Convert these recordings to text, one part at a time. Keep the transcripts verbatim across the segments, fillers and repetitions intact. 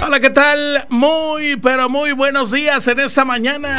Hola, ¿qué tal? Muy, pero muy buenos días en esta mañana.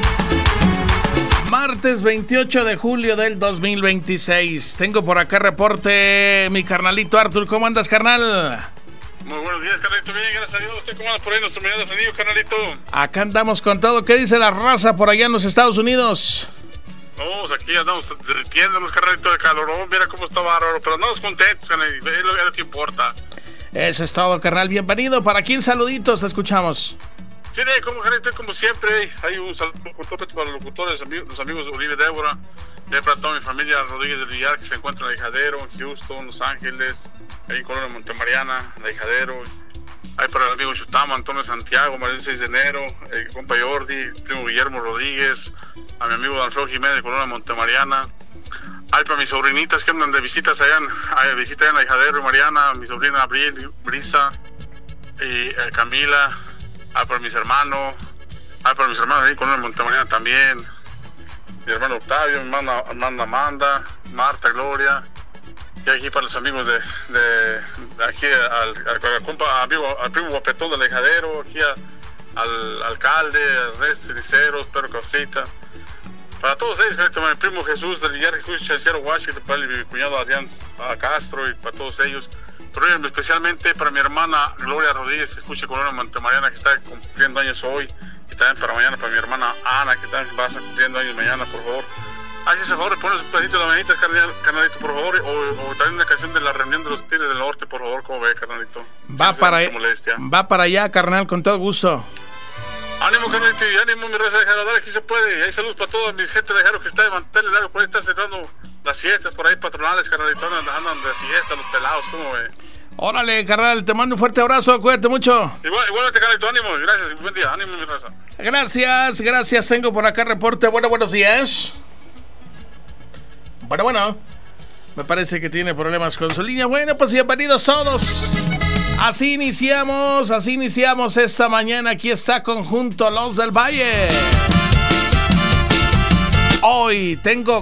Martes veintiocho de julio del dos mil veintiséis. Tengo por acá reporte mi carnalito Arthur. ¿Cómo andas, carnal? Muy buenos días, carnalito. Bien, gracias a Dios. ¿Usted cómo anda por ahí, nuestro medio defendido, carnalito? Acá andamos con todo. ¿Qué dice la raza por allá en los Estados Unidos? No, pues aquí andamos derritiéndonos, carnalito, de calorón. Mira cómo está bárbaro. Pero andamos contentos, carnalito. Es lo, es lo que importa. Eso es todo, carnal. Bienvenido. ¿Para quién saluditos te escuchamos? Sí, como carnalito, como siempre. Hay un saludo para los locutores, los amigos de Olive Débora. De para toda mi familia Rodríguez del Villar, que se encuentra en Dejadero, en Houston, Los Ángeles, ahí en Colonia Montemariana, Dejadero. Hay para el amigo Chutama, Antonio Santiago, María seis de enero, el compa Jordi, el primo Guillermo Rodríguez, a mi amigo Alfredo Jiménez de Colonia Montemariana. Hay para mis sobrinitas que andan de visitas allá en, hay visita allá en Dejadero, Mariana, mi sobrina Abril, Brisa y eh, Camila. Hay para mis hermanos, hay para mis hermanos ahí en Colonia Montemariana también. Mi hermano Octavio, mi hermana, hermana Amanda, Marta, Gloria, y aquí para los amigos de, de, de aquí al, al, al, compa, amigo, al primo Guapetón del Dejadero, aquí a, al alcalde, al resto de Cericeros, Pedro Causita, para todos ellos, para mi primo Jesús del Villar, Jesús Chancero Washington, para mi cuñado Adrián Castro y para todos ellos, pero especialmente para mi hermana Gloria Rodríguez, que escucha Colonia Montemariana, que está cumpliendo años hoy. Y también para mañana, para mi hermana Ana, que también va a estar cumpliendo años mañana, por favor. Hágase el favor de poner un pedacito de mañanitas, carnalito, por favor. O, o también una canción de la reunión de los Tigres del Norte, por favor, como ve, carnalito. Va para, va para allá, carnal, con todo gusto. Ánimo, carnalito, y ánimo, mi raza de Jaro, dale, aquí se puede. Y hay saludos para toda mi gente de Jaro que está de mantenerle largo, por ahí está cerrando las fiestas, por ahí patronales, carnalito, andan, andan de fiesta, los pelados, ¿cómo ve? Órale, carnal, te mando un fuerte abrazo, cuídate mucho. Igual, igualmente, carnalito, ánimo, gracias, buen día, ánimo, mi raza. Gracias, gracias, tengo por acá reporte. Bueno, buenos días. Bueno, bueno, me parece que tiene problemas con su línea. Bueno, pues bienvenidos todos. Así iniciamos, así iniciamos esta mañana. Aquí está Conjunto Los del Valle. Hoy tengo